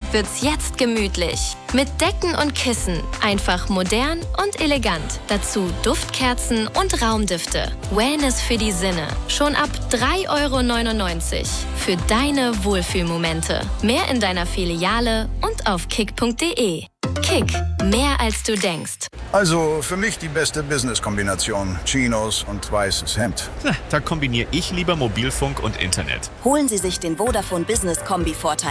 wird's jetzt gemütlich. Mit Decken und Kissen. Einfach modern und elegant. Dazu Duftkerzen und Raumdüfte. Wellness für die Sinne. Schon ab 3,99 € für deine Wohlfühlmomente. Mehr in deiner Filiale und auf kick.de. Kick, mehr als du denkst. Also für mich die beste Business-Kombination. Chinos und weißes Hemd. Da kombiniere ich lieber Mobilfunk und Internet. Holen Sie sich den Vodafone Business Kombi-Vorteil.